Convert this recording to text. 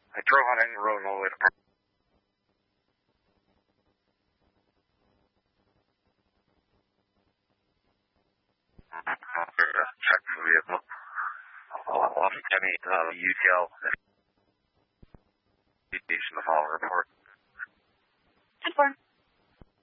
I drove on any road all the way to Park. Check the vehicle. Off Kenny, UTL.